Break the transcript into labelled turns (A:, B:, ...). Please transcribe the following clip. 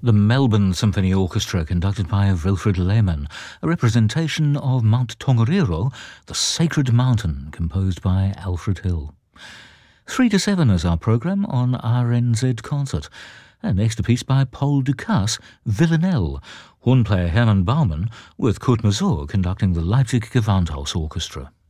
A: The Melbourne Symphony Orchestra, conducted by Wilfried Lehmann, a representation of Mount Tongariro, the Sacred Mountain, composed by Alfred Hill. 3 to 7 is our programme on RNZ Concert. And next a piece by Paul Dukas, Villanelle, horn player Hermann Baumann, with Kurt Masur conducting the Leipzig Gewandhaus Orchestra.